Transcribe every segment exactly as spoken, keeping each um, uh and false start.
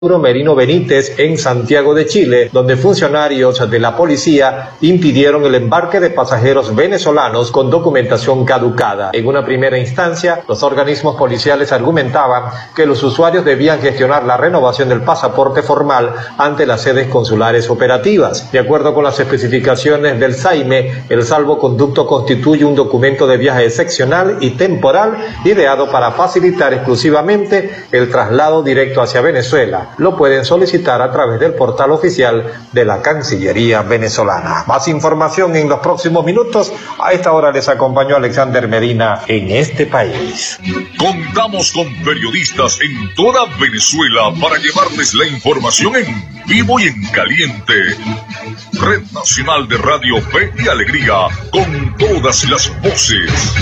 Merino Benítez en Santiago de Chile, donde funcionarios de la policía impidieron el embarque de pasajeros venezolanos con documentación caducada. En una primera instancia, los organismos policiales argumentaban que los usuarios debían gestionar la renovación del pasaporte formal ante las sedes consulares operativas. De acuerdo con las especificaciones del S A I M E, el salvoconducto constituye un documento de viaje excepcional y temporal ideado para facilitar exclusivamente el traslado directo hacia Venezuela. Lo pueden solicitar a través del portal oficial de la Cancillería venezolana. Más información en los próximos minutos. A esta hora les acompañó Alexander Medina en Este País. Contamos con periodistas en toda Venezuela para llevarles la información en vivo y en caliente. Red Nacional de Radio Fe y Alegría, con todas las voces.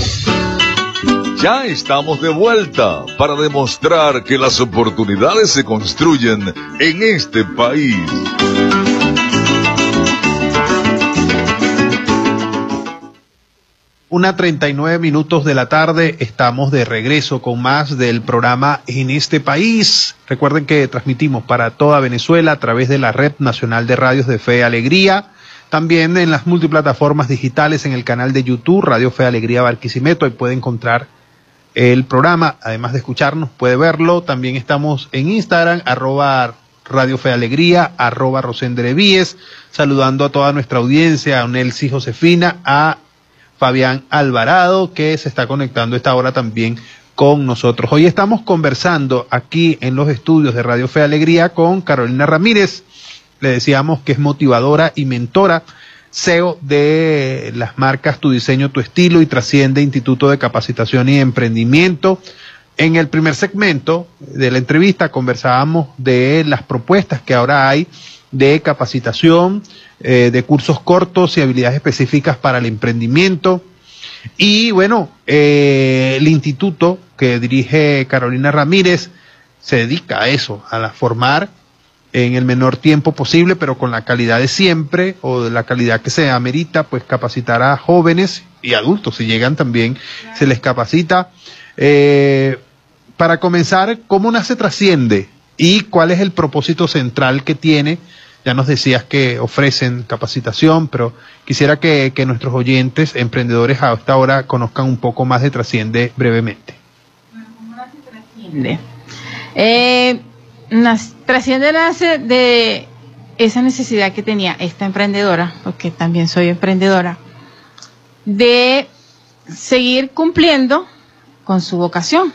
Ya estamos de vuelta para demostrar que las oportunidades se construyen en este país. Una treinta y nueve minutos de la tarde, estamos de regreso con más del programa En Este País. Recuerden que transmitimos para toda Venezuela a través de la Red Nacional de Radios de Fe y Alegría. También en las multiplataformas digitales, en el canal de YouTube, Radio Fe y Alegría Barquisimeto, ahí puede encontrar el programa, además de escucharnos, puede verlo. También estamos en Instagram, arroba Radio Fe Alegría, arroba Rosendre Víez, saludando a toda nuestra audiencia, a Nelcy Josefina, a Fabián Alvarado, que se está conectando a esta hora también con nosotros. Hoy estamos conversando aquí en los estudios de Radio Fe Alegría con Carolina Ramírez. Le decíamos que es motivadora y mentora, C E O de las marcas Tu Diseño, Tu Estilo y Trasciende Instituto de Capacitación y Emprendimiento. En el primer segmento de la entrevista conversábamos de las propuestas que ahora hay de capacitación, eh, de cursos cortos y habilidades específicas para el emprendimiento. Y bueno, eh, el instituto que dirige Carolina Ramírez se dedica a eso, a la formar en el menor tiempo posible, pero con la calidad de siempre, o de la calidad que se amerita, pues capacitar a jóvenes y adultos, si llegan también, se les capacita. Eh, para comenzar, ¿cómo nace Trasciende? ¿Y cuál es el propósito central que tiene? Ya nos decías que ofrecen capacitación, pero quisiera que, que nuestros oyentes, emprendedores a esta hora, conozcan un poco más de Trasciende brevemente. ¿Cómo nace Trasciende? Eh... Trasciende nace de esa necesidad que tenía esta emprendedora, porque también soy emprendedora, de seguir cumpliendo con su vocación.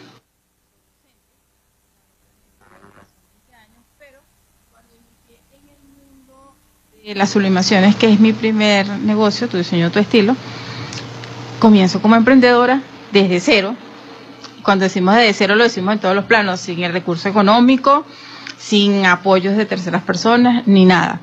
Pero cuando inicié en el mundo de las sublimaciones, que es mi primer negocio, Tu Diseño, Tu Estilo, comienzo como emprendedora desde cero. Cuando decimos desde cero, lo decimos en todos los planos, sin el recurso económico, sin apoyos de terceras personas, ni nada.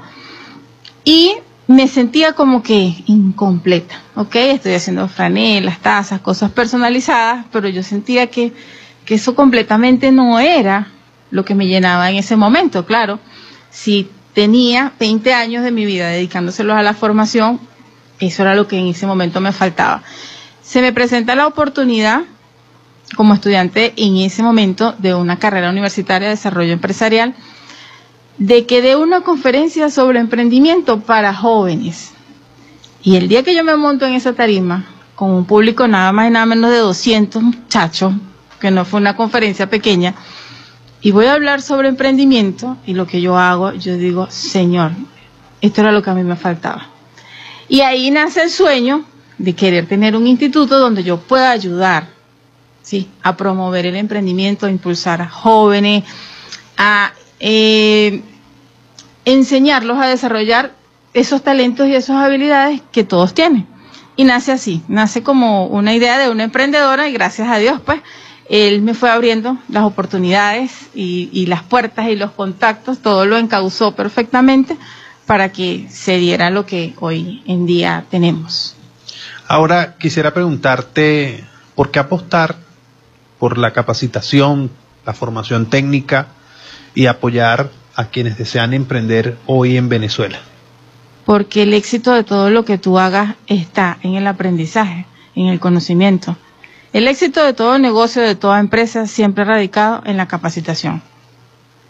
Y me sentía como que incompleta, ¿ok? Estoy haciendo franelas, tazas, cosas personalizadas, pero yo sentía que, que eso completamente no era lo que me llenaba en ese momento. Claro, si tenía veinte años de mi vida dedicándoselos a la formación, eso era lo que en ese momento me faltaba. Se me presenta la oportunidad como estudiante en ese momento de una carrera universitaria de desarrollo empresarial, de que dé una conferencia sobre emprendimiento para jóvenes. Y el día que yo me monto en esa tarima, con un público nada más y nada menos de doscientos muchachos, que no fue una conferencia pequeña, y voy a hablar sobre emprendimiento, y lo que yo hago, yo digo, Señor, esto era lo que a mí me faltaba. Y ahí nace el sueño de querer tener un instituto donde yo pueda ayudar, sí, a promover el emprendimiento, a impulsar a jóvenes, a eh, enseñarlos a desarrollar esos talentos y esas habilidades que todos tienen. Y nace así, nace como una idea de una emprendedora, y gracias a Dios, pues, él me fue abriendo las oportunidades y, y las puertas y los contactos, todo lo encauzó perfectamente para que se diera lo que hoy en día tenemos. Ahora quisiera preguntarte, ¿por qué apostar por la capacitación, la formación técnica y apoyar a quienes desean emprender hoy en Venezuela? Porque el éxito de todo lo que tú hagas está en el aprendizaje, en el conocimiento. El éxito de todo negocio, de toda empresa, siempre ha radicado en la capacitación.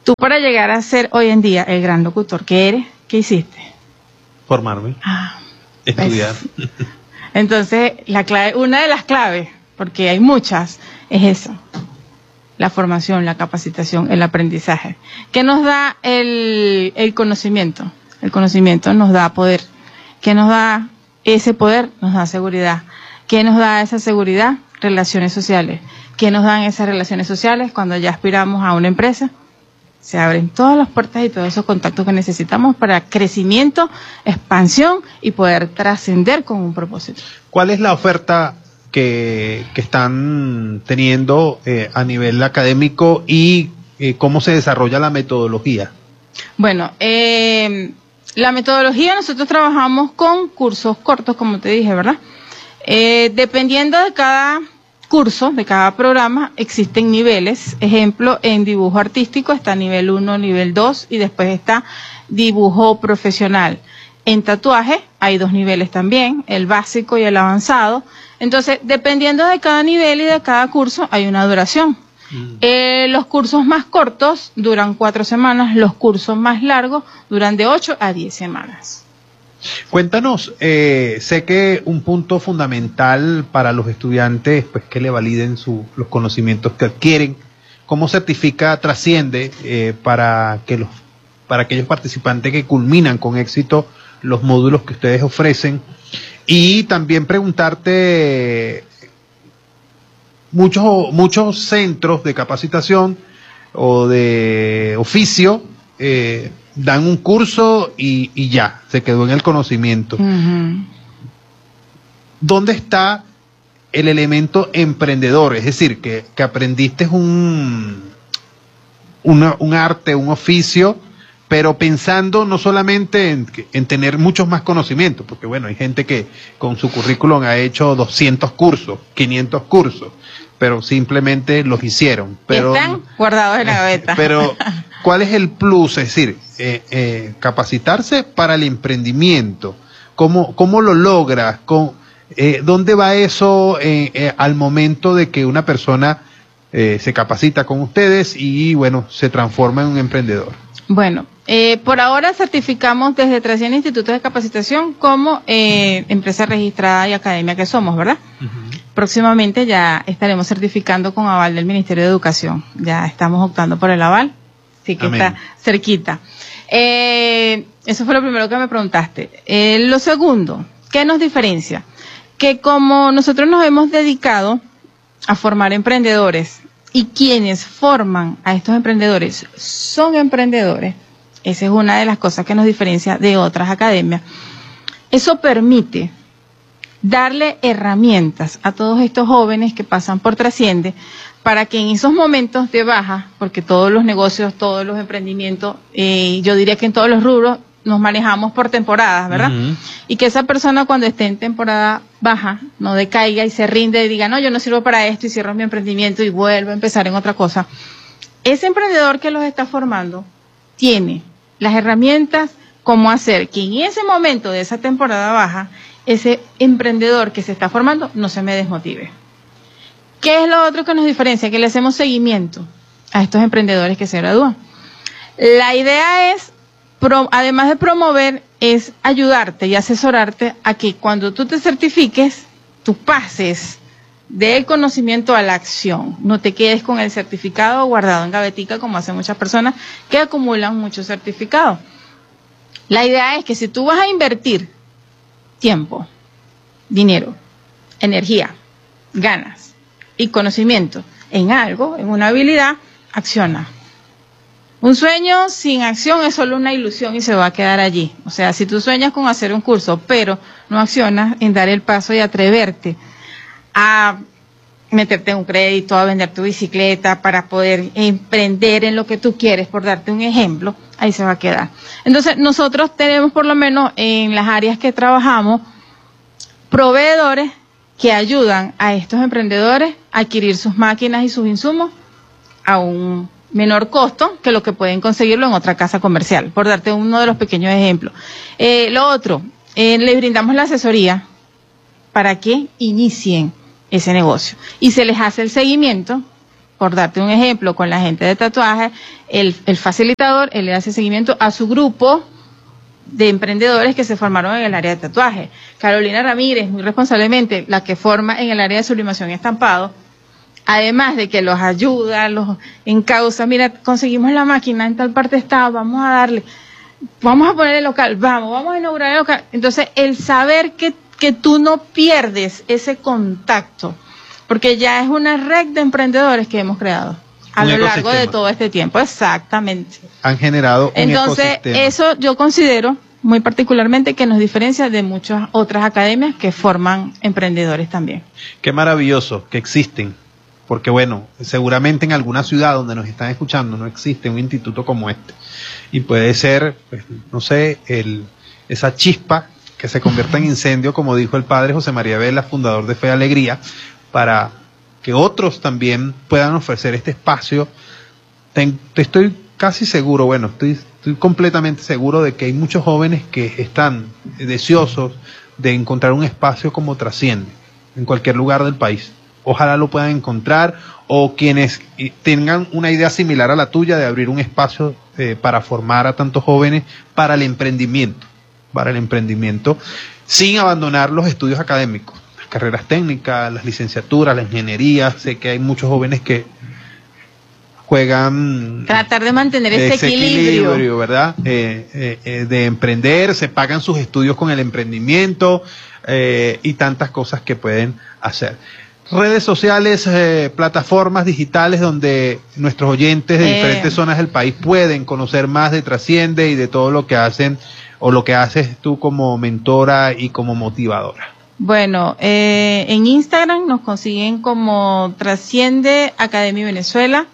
Tú para llegar a ser hoy en día el gran locutor que eres, ¿qué hiciste? Formarme. Ah, estudiar. Pues, entonces, la clave, una de las claves, porque hay muchas, es eso. La formación, la capacitación, el aprendizaje. ¿Qué nos da el, el conocimiento? El conocimiento nos da poder. ¿Qué nos da ese poder? Nos da seguridad. ¿Qué nos da esa seguridad? Relaciones sociales. ¿Qué nos dan esas relaciones sociales? Cuando ya aspiramos a una empresa, se abren todas las puertas y todos esos contactos que necesitamos para crecimiento, expansión y poder trascender con un propósito. ¿Cuál es la oferta que, que están teniendo eh, a nivel académico y eh, cómo se desarrolla la metodología? Bueno, eh, la metodología, nosotros trabajamos con cursos cortos, como te dije, ¿verdad? Eh, dependiendo de cada curso, de cada programa, existen niveles. Ejemplo, en dibujo artístico está nivel uno, nivel dos y después está dibujo profesional. En tatuaje hay dos niveles también, el básico y el avanzado. Entonces, dependiendo de cada nivel y de cada curso, hay una duración. Mm. Eh, los cursos más cortos duran cuatro semanas, los cursos más largos duran de ocho a diez semanas. Cuéntanos, eh, sé que un punto fundamental para los estudiantes, pues que le validen su, los conocimientos que adquieren, ¿cómo certifica Trasciende eh, para que los, para aquellos participantes que culminan con éxito los módulos que ustedes ofrecen? Y también preguntarte, muchos, muchos centros de capacitación o de oficio eh, dan un curso y, y ya, se quedó en el conocimiento. Uh-huh. ¿Dónde está el elemento emprendedor? Es decir, que, que aprendiste un, una, un arte, un oficio, pero pensando no solamente en, en tener muchos más conocimientos, porque bueno, hay gente que con su currículum ha hecho doscientos cursos, quinientos cursos, pero simplemente los hicieron. Pero, están guardados en la gaveta. Pero, ¿cuál es el plus? Es decir, eh, eh, capacitarse para el emprendimiento. ¿Cómo, cómo lo logras? ¿Con, eh, ¿Dónde va eso eh, eh, al momento de que una persona eh, se capacita con ustedes y, bueno, se transforma en un emprendedor? Bueno, eh, por ahora certificamos desde Trasciende Institutos de Capacitación como eh, empresa registrada y academia que somos, ¿verdad? Uh-huh. Próximamente ya estaremos certificando con aval del Ministerio de Educación. Ya estamos optando por el aval, así que Amén. Está cerquita. Eh, eso fue lo primero que me preguntaste. Eh, lo segundo, ¿qué nos diferencia? Que como nosotros nos hemos dedicado a formar emprendedores, y quienes forman a estos emprendedores son emprendedores, esa es una de las cosas que nos diferencia de otras academias. Eso permite darle herramientas a todos estos jóvenes que pasan por Trasciende para que en esos momentos de baja, porque todos los negocios, todos los emprendimientos, eh, yo diría que en todos los rubros nos manejamos por temporadas, ¿verdad? Uh-huh. Y que esa persona cuando esté en temporada baja no decaiga y se rinde y diga, no, yo no sirvo para esto y cierro mi emprendimiento y vuelvo a empezar en otra cosa. Ese emprendedor que los está formando tiene las herramientas cómo hacer que en ese momento de esa temporada baja, ese emprendedor que se está formando no se me desmotive. ¿Qué es lo otro que nos diferencia? Que le hacemos seguimiento a estos emprendedores que se gradúan. La idea es, Pro, además de promover, es ayudarte y asesorarte a que cuando tú te certifiques, tú pases del conocimiento a la acción. No te quedes con el certificado guardado en gavetica como hacen muchas personas que acumulan muchos certificados. La idea es que si tú vas a invertir tiempo, dinero, energía, ganas y conocimiento en algo, en una habilidad, acciona. Un sueño sin acción es solo una ilusión y se va a quedar allí. O sea, si tú sueñas con hacer un curso, pero no accionas en dar el paso y atreverte a meterte en un crédito, a vender tu bicicleta para poder emprender en lo que tú quieres, por darte un ejemplo, ahí se va a quedar. Entonces, nosotros tenemos por lo menos en las áreas que trabajamos proveedores que ayudan a estos emprendedores a adquirir sus máquinas y sus insumos a un menor costo que lo que pueden conseguirlo en otra casa comercial, por darte uno de los pequeños ejemplos. Eh, lo otro, eh, les brindamos la asesoría para que inicien ese negocio y se les hace el seguimiento por darte un ejemplo, con la gente de tatuaje, el, el facilitador, él le hace seguimiento a su grupo de emprendedores que se formaron en el área de tatuaje. Carolina Ramírez, muy responsablemente, la que forma en el área de sublimación y estampado, además de que los ayuda, los encausa, mira, conseguimos la máquina, en tal parte está, vamos a darle, vamos a poner el local, vamos, vamos a inaugurar el local. Entonces, el saber que, que tú no pierdes ese contacto, porque ya es una red de emprendedores que hemos creado a un lo largo ecosistema. de todo este tiempo. Exactamente. Han generado un Entonces, ecosistema. eso yo considero muy particularmente que nos diferencia de muchas otras academias que forman emprendedores también. Qué maravilloso que existen, porque bueno, seguramente en alguna ciudad donde nos están escuchando no existe un instituto como este. Y puede ser, pues, no sé, el, esa chispa que se convierta en incendio, como dijo el padre José María Vela, fundador de Fe y Alegría, para que otros también puedan ofrecer este espacio. Te, te estoy casi seguro, bueno, estoy, estoy completamente seguro de que hay muchos jóvenes que están deseosos de encontrar un espacio como Trasciende en cualquier lugar del país. Ojalá lo puedan encontrar, o quienes tengan una idea similar a la tuya de abrir un espacio eh, para formar a tantos jóvenes para el emprendimiento, para el emprendimiento, sin abandonar los estudios académicos, las carreras técnicas, las licenciaturas, la ingeniería. Sé que hay muchos jóvenes que juegan... Tratar de mantener ese, ese equilibrio. equilibrio, ¿verdad? Eh, eh, eh, de emprender, se pagan sus estudios con el emprendimiento eh, y tantas cosas que pueden hacer. Redes sociales, eh, plataformas digitales donde nuestros oyentes de Eh. diferentes zonas del país pueden conocer más de Trasciende y de todo lo que hacen o lo que haces tú como mentora y como motivadora. Bueno, eh, en Instagram nos consiguen como Trasciende Academia Venezuela.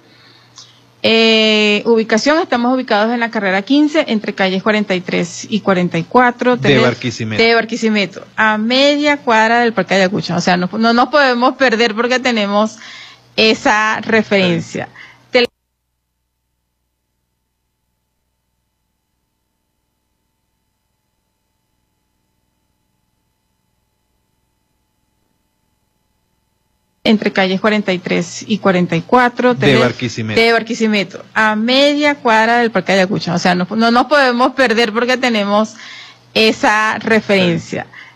Eh, ubicación, estamos ubicados en la carrera quince, entre calles cuarenta y tres y cuarenta y cuatro. De Barquisimeto. De Barquisimeto, a media cuadra del Parque de Ayacucho. O sea, no, no nos podemos perder porque tenemos esa referencia. Tele- entre calles cuarenta y tres y cuarenta y cuatro. De Barquisimeto, a media cuadra del Parque de Ayacucho. O sea, no, no nos podemos perder porque tenemos esa referencia. Entre calles cuarenta y tres y cuarenta y cuatro. De Barquisimeto, a media cuadra del Parque de Ayacucho. O sea, no, no nos podemos perder porque tenemos esa entre calles cuarenta y tres y cuarenta y cuatro. De Barquisimeto. De Barquisimeto, a media cuadra del Parque de Ayacucho. O sea, no, no nos podemos perder porque tenemos esa referencia.